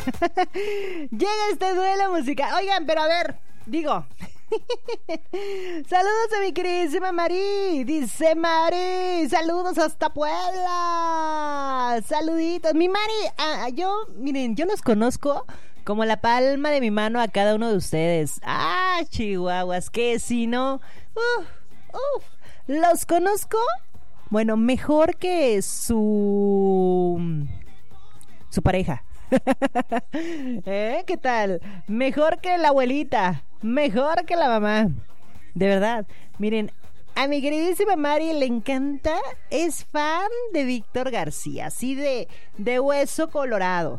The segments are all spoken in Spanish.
Llega este duelo musical. Oigan, pero a ver, digo... Saludos a mi queridísima Mari. Dice Mari, saludos hasta Puebla. Saluditos, mi Mari. Miren, yo los conozco como la palma de mi mano a cada uno de ustedes. Chihuahuas, que si no, los conozco, bueno, mejor que su pareja. ¿Qué tal? Mejor que la abuelita, mejor que la mamá. De verdad, miren, a mi queridísima Mari le encanta, es fan de Víctor García, así de hueso colorado.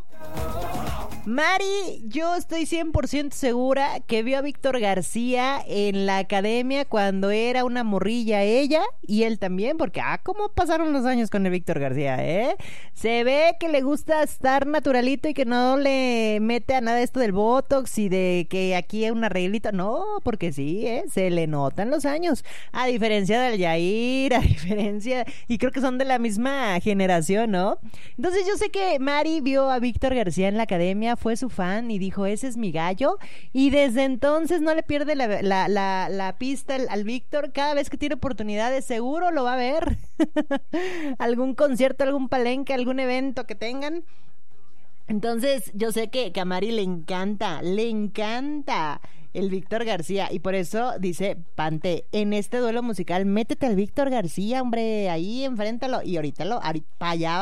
Mari, yo estoy 100% segura que vio a Víctor García en la academia cuando era una morrilla ella y él también, porque cómo pasaron los años con el Víctor García, se ve que le gusta estar naturalito y que no le mete a nada esto del botox y de que aquí hay un arreglito, no, porque sí, se le notan los años, a diferencia del Yair, y creo que son de la misma generación, ¿no? Entonces yo sé que Mari vio a Víctor García en la academia, fue su fan y dijo, ese es mi gallo, y desde entonces no le pierde la pista al Víctor. Cada vez que tiene oportunidades seguro lo va a ver. Algún concierto, algún palenque, algún evento que tengan. Entonces yo sé que a Mari le encanta el Víctor García, y por eso dice Pante, en este duelo musical métete al Víctor García, hombre, ahí enfréntalo, y ahorita para allá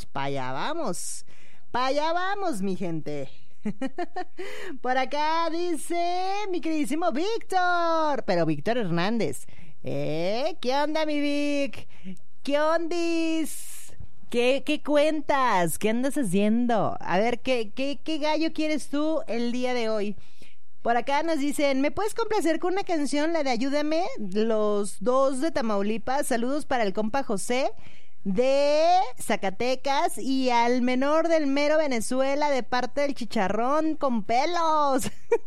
vamos, mi gente. Por acá dice mi queridísimo Víctor, pero Víctor Hernández. ¿Qué onda, mi Vic? ¿Qué ondis? ¿Qué cuentas? ¿Qué andas haciendo? A ver, ¿qué gallo quieres tú el día de hoy? Por acá nos dicen, ¿me puedes complacer con una canción, la de Ayúdame? Los dos de Tamaulipas. Saludos para el compa José de Zacatecas y al menor del mero Venezuela de parte del chicharrón con pelos.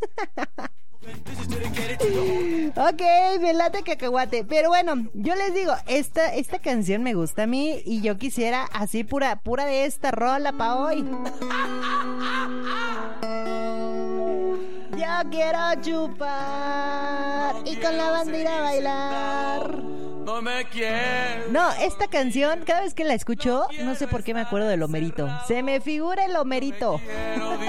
Ok, me late cacahuate. Pero bueno, yo les digo, esta canción me gusta a mí y yo quisiera así pura de esta rola pa' hoy. Yo quiero chupar y con la bandera bailar. No me quiero. No, esta canción, cada vez que la escucho, no sé por qué me acuerdo del Homerito. Se me figura el Homerito.